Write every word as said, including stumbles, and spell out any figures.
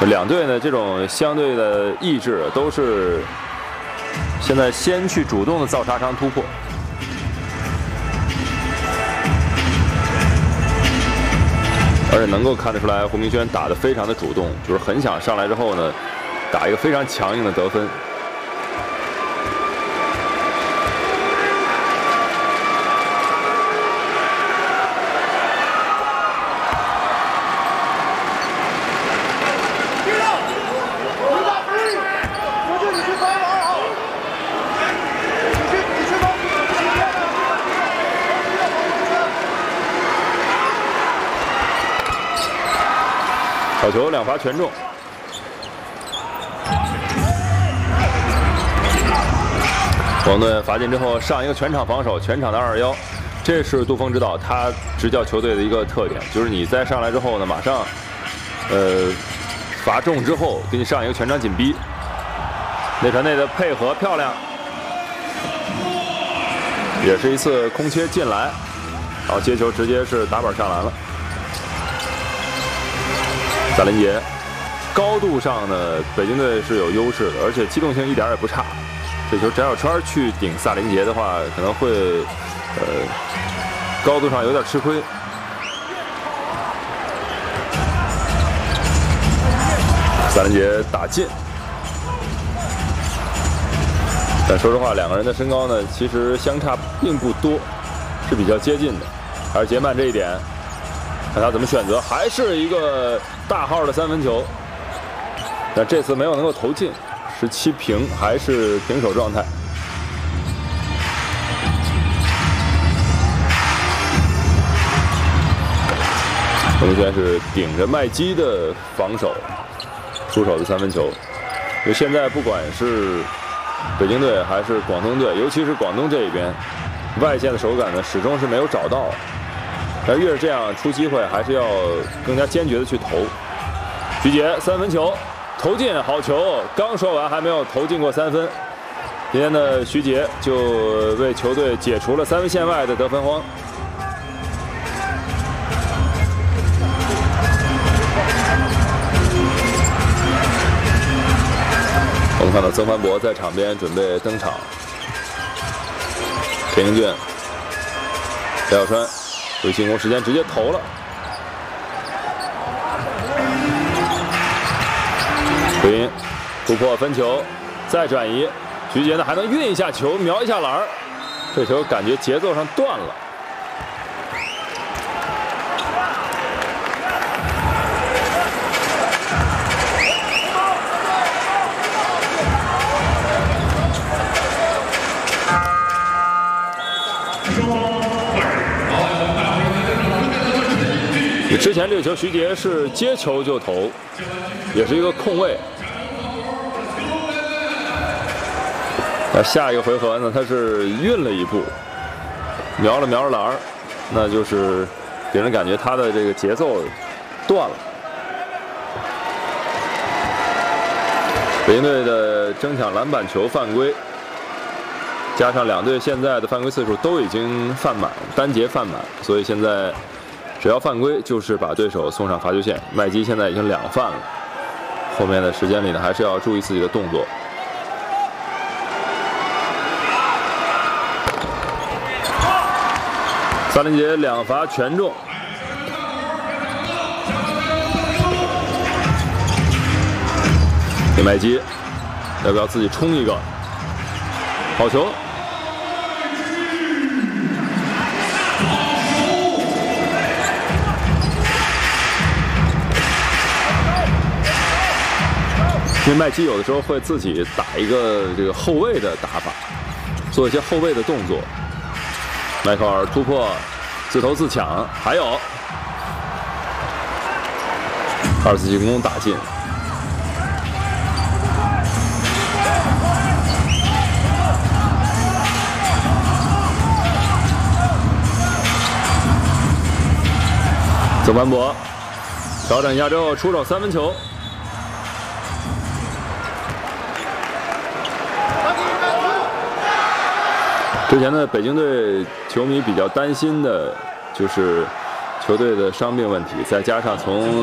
两队呢，这种相对的意志都是现在先去主动的造杀伤突破。而且能够看得出来，胡明轩打得非常的主动，就是很想上来之后呢，打一个非常强硬的得分。好球，两罚全中。广队罚进之后上一个全场防守，全场的二二幺，这是杜峰指导他执教球队的一个特点，就是你在上来之后呢，马上，呃，罚中之后给你上一个全场紧逼，内传内的配合漂亮，也是一次空切进来，然后接球直接是打板上篮了。萨林杰高度上呢，北京队是有优势的，而且机动性一点也不差。这球翟小川去顶萨林杰的话，可能会呃高度上有点吃亏。萨林杰打进，但说实话，两个人的身高呢，其实相差并不多，是比较接近的。还是杰曼这一点，看他怎么选择，还是一个大号的三分球，但这次没有能够投进，十七平，还是平手状态。胡明轩是顶着麦基的防守出手的三分球，因为现在不管是北京队还是广东队，尤其是广东这一边，外线的手感呢始终是没有找到。但越是这样出机会，还是要更加坚决的去投。徐杰三分球投进，好球！刚说完还没有投进过三分。今天的徐杰就为球队解除了三分线外的得分荒。我们看到曾凡博在场边准备登场。田英俊、翟小川。有进攻时间，直接投了。回音突破分球，再转移，徐杰呢还能运一下球，瞄一下篮儿。这球感觉节奏上断了。之前这个球，徐杰是接球就投，也是一个空位。那下一个回合呢，他是运了一步，瞄了瞄篮儿，那就是给人感觉他的这个节奏断了。北京队的争抢篮板球犯规，加上两队现在的犯规次数都已经犯满，单节犯满，所以现在。只要犯规，就是把对手送上罚球线。麦基现在已经两犯了，后面的时间里呢，还是要注意自己的动作。萨林杰两罚全中，给麦基，要不要自己冲一个？好球！因为麦基有的时候会自己打一个这个后卫的打法，做一些后卫的动作。迈克尔突破，自投自抢，还有二次进攻打进。曾凡博调整一下之后出手三分球。之前的北京队球迷比较担心的就是球队的伤病问题，再加上从